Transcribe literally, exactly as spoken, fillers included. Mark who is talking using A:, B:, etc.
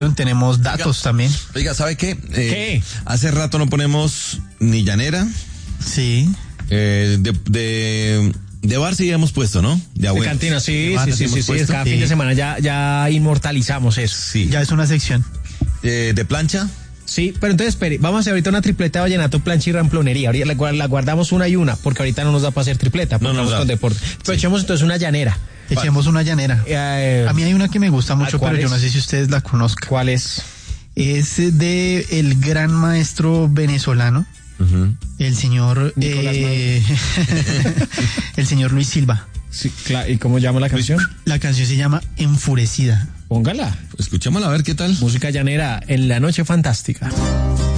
A: Tenemos datos
B: oiga,
A: también.
B: Oiga, ¿sabe qué? Eh,
C: ¿Qué?
B: Hace rato no ponemos ni llanera.
A: Sí.
B: Eh, de, de, de bar sí hemos puesto, ¿no? De
C: De
B: abuelos.
C: cantina, sí,
B: De
C: sí,
B: bar
C: sí, sí,
B: hemos
C: sí,
B: puesto.
C: cada
A: sí.
C: fin de semana ya, ya inmortalizamos eso.
B: Sí.
A: Ya es una sección.
B: Eh, de plancha.
C: Sí, pero entonces espere, vamos a hacer ahorita una tripleta de vallenato, plancha y ramplonería. Ahorita la, gua- la guardamos una y una, porque ahorita no nos da para hacer tripleta, porque
B: No nos
C: vamos
B: da.
C: con deporte. Pero echemos entonces una llanera.
A: Echemos una llanera.
C: Eh,
A: A mí hay una que me gusta mucho,
C: ¿cuál
A: pero yo
C: es?
A: no sé si ustedes la conozcan.
C: ¿Cuál es?
A: Es de el gran maestro venezolano,
B: Uh-huh.
A: el señor
C: Nicolás
A: eh, el señor Luis Silva.
C: Sí, claro. ¿Y cómo llama la canción?
A: La canción se llama Enfurecida.
C: Póngala.
B: Escuchémosla a ver qué tal.
C: Música llanera en la noche fantástica.